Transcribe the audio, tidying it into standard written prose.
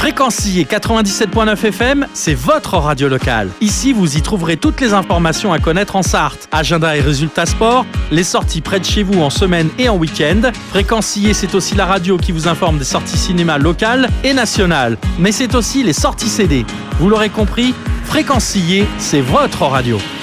Fréquencier 97.9 FM, c'est votre radio locale. Ici, vous y trouverez toutes les informations à connaître en Sarthe. Agenda et résultats sport, les sorties près de chez vous en semaine et en week-end. Fréquencier, c'est aussi la radio qui vous informe des sorties cinéma locales et nationales. Mais c'est aussi les sorties CD. Vous l'aurez compris, Fréquencier, c'est votre radio.